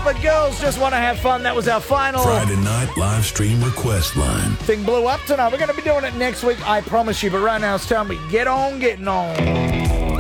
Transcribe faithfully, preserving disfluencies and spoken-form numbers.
but girls just want to have fun. That was our final Friday night live stream request line. thing blew up tonight. We're going to be doing it next week, I promise you. But right now it's time we get on getting on.